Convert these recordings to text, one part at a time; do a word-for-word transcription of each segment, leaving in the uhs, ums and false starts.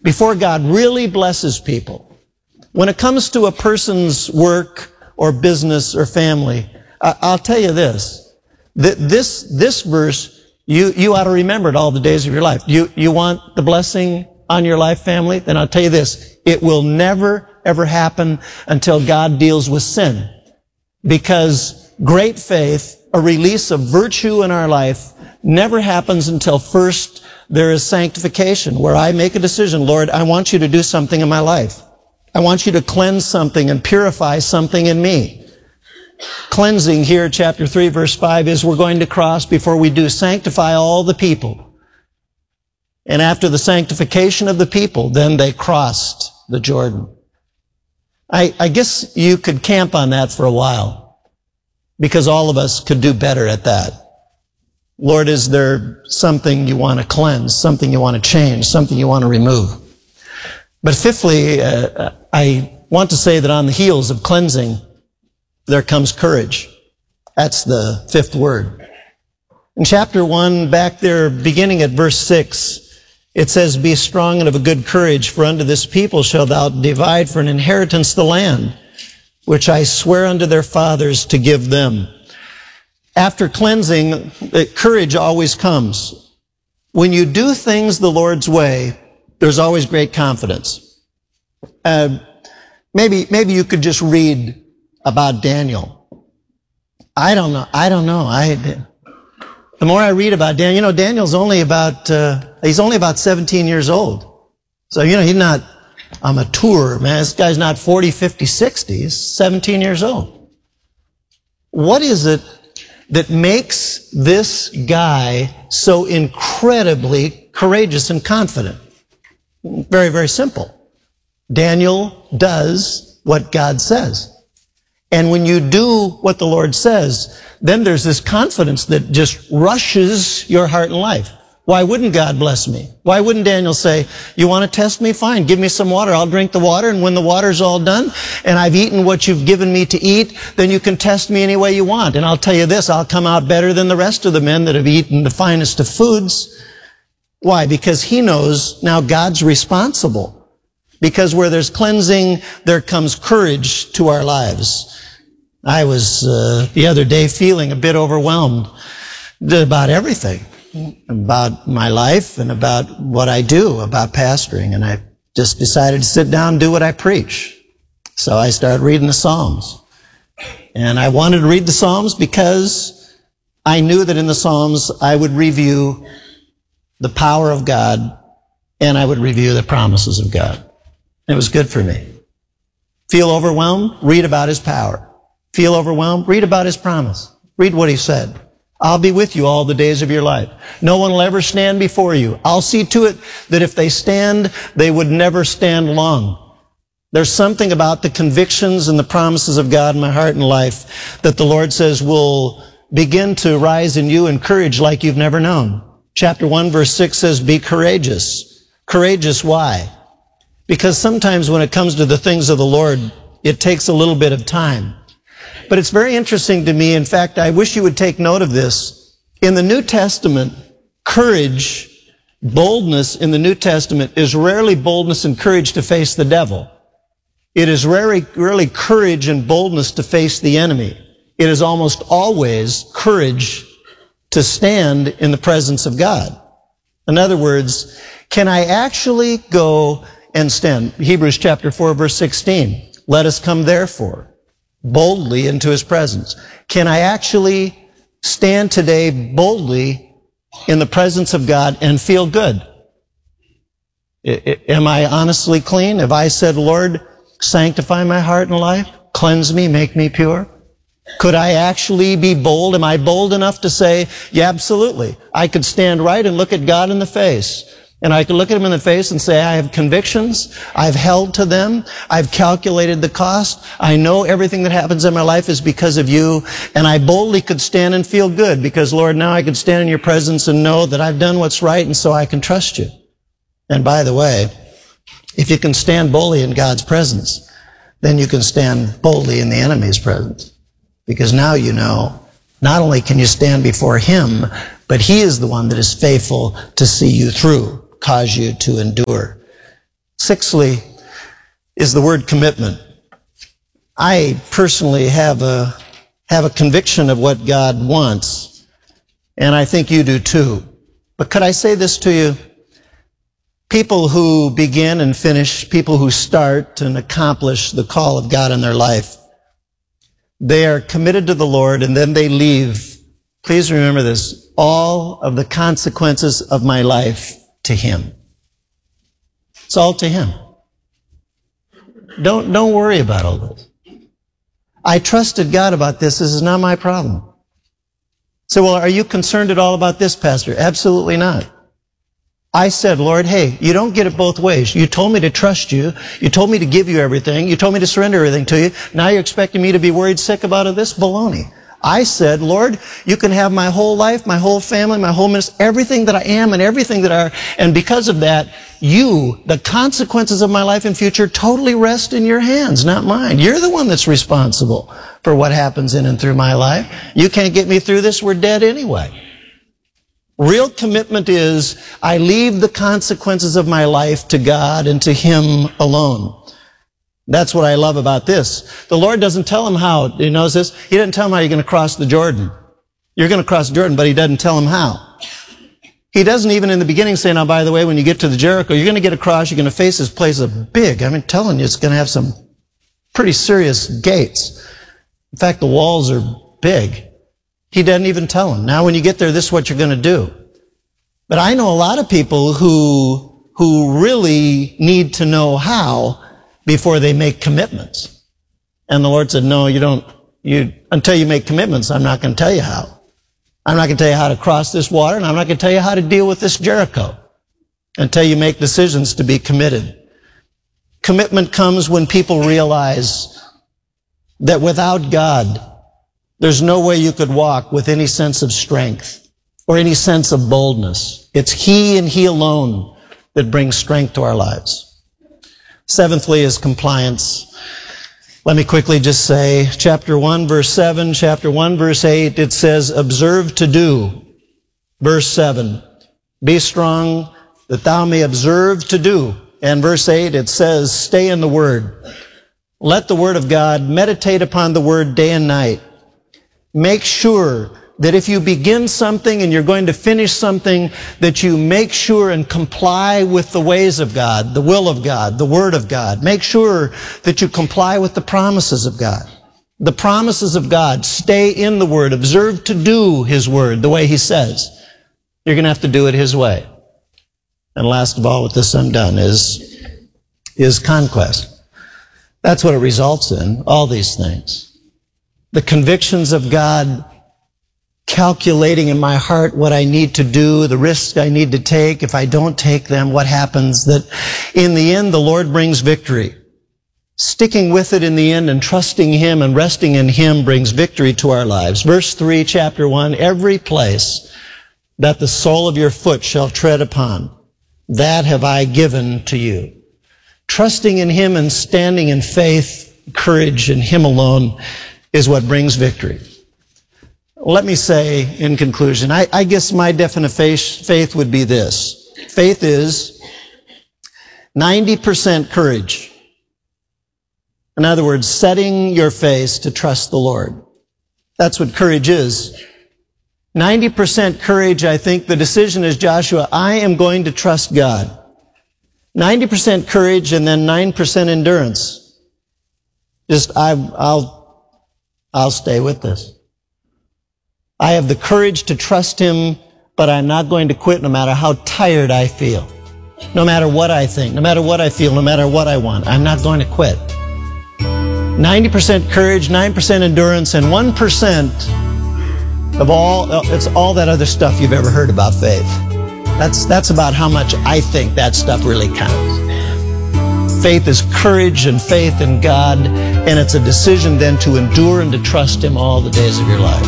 before God really blesses people, when it comes to a person's work or business or family, I'll tell you this, this, this verse, you, you ought to remember it all the days of your life. You, you want the blessing on your life, family? Then I'll tell you this, it will never, ever happen until God deals with sin. Because great faith, a release of virtue in our life, never happens until first there is sanctification, where I make a decision, Lord, I want you to do something in my life. I want you to cleanse something and purify something in me. Cleansing here, chapter three, verse five, is we're going to cross before we do sanctify all the people. And after the sanctification of the people, then they crossed the Jordan. I, I guess you could camp on that for a while, because all of us could do better at that. Lord, is there something you want to cleanse, something you want to change, something you want to remove? But fifthly, uh, I want to say that on the heels of cleansing, there comes courage. That's the fifth word. In chapter one, back there, beginning at verse six, it says, be strong and of a good courage, for unto this people shalt thou divide for an inheritance the land, which I swear unto their fathers to give them. After cleansing, courage always comes. When you do things the Lord's way, there's always great confidence. Uh, maybe, maybe you could just read about Daniel. I don't know. I don't know. I, the more I read about Daniel, you know, Daniel's only about, uh, he's only about seventeen years old. So, you know, he's not a mature man. This guy's not forty, fifty, sixty. He's seventeen years old. What is it that makes this guy so incredibly courageous and confident? Very, very simple. Daniel does what God says. And when you do what the Lord says, then there's this confidence that just rushes your heart and life. Why wouldn't God bless me? Why wouldn't Daniel say, you want to test me? Fine, give me some water. I'll drink the water, and when the water's all done and I've eaten what you've given me to eat, then you can test me any way you want. And I'll tell you this, I'll come out better than the rest of the men that have eaten the finest of foods. Why? Because he knows now God's responsible. Because where there's cleansing, there comes courage to our lives. I was uh, the other day feeling a bit overwhelmed about everything. About my life and about what I do, about pastoring. And I just decided to sit down and do what I preach. So I started reading the Psalms. And I wanted to read the Psalms because I knew that in the Psalms I would review the power of God and I would review the promises of God. It was good for me. Feel overwhelmed? Read about His power. Feel overwhelmed? Read about His promise. Read what He said. I'll be with you all the days of your life. No one will ever stand before you. I'll see to it that if they stand, they would never stand long. There's something about the convictions and the promises of God in my heart and life that the Lord says will begin to rise in you in courage like you've never known. Chapter one, verse six says, be courageous. Courageous, why? Because sometimes when it comes to the things of the Lord, it takes a little bit of time. But it's very interesting to me. In fact, I wish you would take note of this. In the New Testament, courage, boldness in the New Testament is rarely boldness and courage to face the devil. It is rarely, rarely courage and boldness to face the enemy. It is almost always courage to stand in the presence of God. In other words, can I actually go and stand? Hebrews chapter four, verse sixteen. Let us come therefore boldly into His presence. Can I actually stand today boldly in the presence of God and feel good? I, I, am I honestly clean? Have I said, Lord, sanctify my heart and life, cleanse me, make me pure? Could I actually be bold? Am I bold enough to say, yeah, absolutely. I could stand right and look at God in the face. And I could look at Him in the face and say, I have convictions. I've held to them. I've calculated the cost. I know everything that happens in my life is because of You. And I boldly could stand and feel good because, Lord, now I could stand in Your presence and know that I've done what's right, and so I can trust You. And by the way, if you can stand boldly in God's presence, then you can stand boldly in the enemy's presence. Because now you know, not only can you stand before Him, but He is the one that is faithful to see you through, cause you to endure. Sixthly is the word commitment. I personally have a, have a conviction of what God wants, and I think you do too. But could I say this to you? People who begin and finish, people who start and accomplish the call of God in their life, they are committed to the Lord and then they leave. Please remember this, all of the consequences of my life to Him. It's all to Him. Don't, don't worry about all this. I trusted God about this. This is not my problem. So, well, are you concerned at all about this, Pastor? Absolutely not. I said, Lord, hey, you don't get it both ways. You told me to trust you. You told me to give you everything. You told me to surrender everything to you. Now you're expecting me to be worried sick about this? Baloney. I said, Lord, you can have my whole life, my whole family, my whole ministry, everything that I am and everything that I are. And because of that, you, the consequences of my life and future, totally rest in your hands, not mine. You're the one that's responsible for what happens in and through my life. You can't get me through this. We're dead anyway. Real commitment is I leave the consequences of my life to God and to Him alone. That's what I love about this. The Lord doesn't tell him how. You notice this? He doesn't tell him how you're going to cross the Jordan. You're going to cross Jordan, but He doesn't tell him how. He doesn't even in the beginning say, now, by the way, when you get to the Jericho, you're going to get across, you're going to face this place of big. I mean, telling you, it's going to have some pretty serious gates. In fact, the walls are big. He doesn't even tell him. Now, when you get there, this is what you're going to do. But I know a lot of people who, who really need to know how before they make commitments. And the Lord said, no, you don't, you, until you make commitments, I'm not going to tell you how. I'm not going to tell you how to cross this water, and I'm not going to tell you how to deal with this Jericho until you make decisions to be committed. Commitment comes when people realize that without God, there's no way you could walk with any sense of strength or any sense of boldness. It's He and He alone that brings strength to our lives. Seventhly is compliance. Let me quickly just say, chapter one, verse seven, chapter one, verse eight, it says, observe to do. Verse seven, be strong that thou may observe to do. And verse eight, it says, stay in the Word. Let the Word of God, meditate upon the Word day and night. Make sure that if you begin something and you're going to finish something, that you make sure and comply with the ways of God, the will of God, the Word of God. Make sure that you comply with the promises of God. The promises of God. Stay in the Word. Observe to do His Word the way He says. You're going to have to do it His way. And last of all, with this I'm done, is, is conquest. That's what it results in, all these things. The convictions of God, calculating in my heart what I need to do, the risks I need to take. If I don't take them, what happens? That in the end, the Lord brings victory. Sticking with it in the end and trusting Him and resting in Him brings victory to our lives. Verse three, chapter one, every place that the sole of your foot shall tread upon, that have I given to you. Trusting in Him and standing in faith, courage in Him alone is what brings victory. Let me say in conclusion, I, I guess my definition of faith would be this. Faith is ninety percent courage. In other words, setting your face to trust the Lord. That's what courage is. ninety percent courage, I think the decision is, Joshua, I am going to trust God. ninety percent courage and then nine percent endurance. Just, I, I'll, I'll stay with this. I have the courage to trust Him, but I'm not going to quit no matter how tired I feel. No matter what I think, no matter what I feel, no matter what I want. I'm not going to quit. ninety percent courage, nine percent endurance, and one percent of all, it's all that other stuff you've ever heard about faith. That's, that's about how much I think that stuff really counts. Faith is courage and faith in God, and it's a decision then to endure and to trust Him all the days of your life.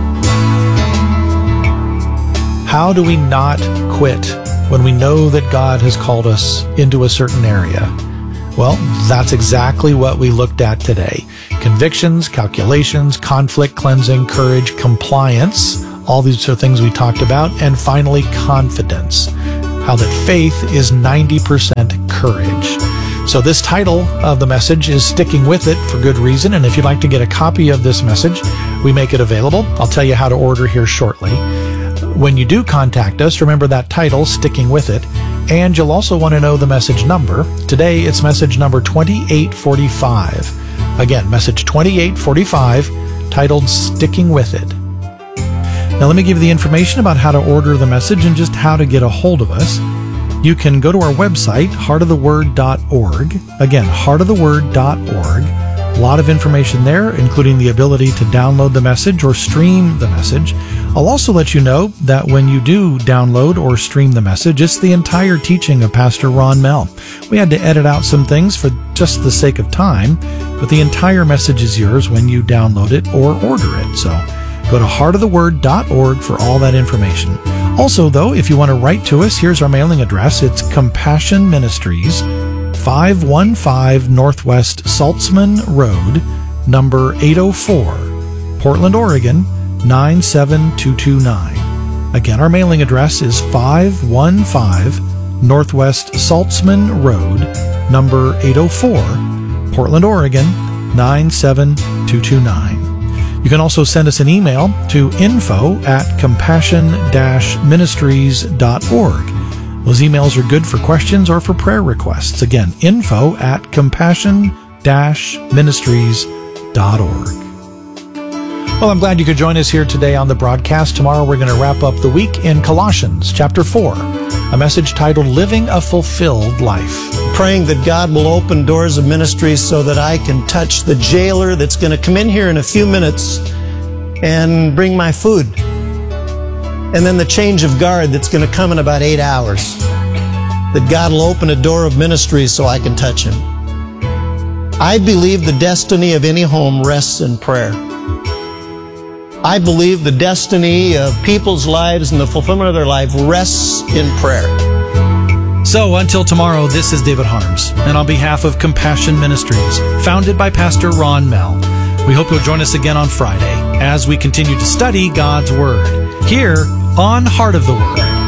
How do we not quit when we know that God has called us into a certain area? Well, that's exactly what we looked at today. Convictions, calculations, conflict cleansing, courage, compliance. All these are things we talked about. And finally, confidence. How that faith is ninety percent courage. courage. So this title of the message is Sticking With It for good reason. And if you'd like to get a copy of this message, we make it available. I'll tell you how to order here shortly. When you do contact us, remember that title, Sticking With It. And you'll also want to know the message number. Today, it's message number twenty-eight forty-five. Again, message twenty-eight forty-five, titled Sticking With It. Now, let me give you the information about how to order the message and just how to get a hold of us. You can go to our website, heart of the word dot org. Again, heart of the word dot org. A lot of information there, including the ability to download the message or stream the message. I'll also let you know that when you do download or stream the message, it's the entire teaching of Pastor Ron Mell. We had to edit out some things for just the sake of time, but the entire message is yours when you download it or order it. So go to heart of the word dot org for all that information. Also, though, if you want to write to us, here's our mailing address. It's Compassion Ministries, five one five Northwest Saltzman Road, number eight oh four, Portland, Oregon, nine seven two two nine. Again, our mailing address is five one five Northwest Saltzman Road, number eight oh four, Portland, Oregon, nine seven two two nine. You can also send us an email to info at compassion dash ministries dot org. Those emails are good for questions or for prayer requests. Again, info at compassion dash ministries dot org. Well, I'm glad you could join us here today on the broadcast. Tomorrow we're going to wrap up the week in Colossians chapter four, a message titled Living a Fulfilled Life. Praying that God will open doors of ministry so that I can touch the jailer that's going to come in here in a few minutes and bring my food. And then the change of guard that's going to come in about eight hours. That God will open a door of ministry so I can touch him. I believe the destiny of any home rests in prayer. I believe the destiny of people's lives and the fulfillment of their life rests in prayer. So until tomorrow, this is David Harms, and on behalf of Compassion Ministries, founded by Pastor Ron Mell, we hope you'll join us again on Friday as we continue to study God's Word here on Heart of the Word.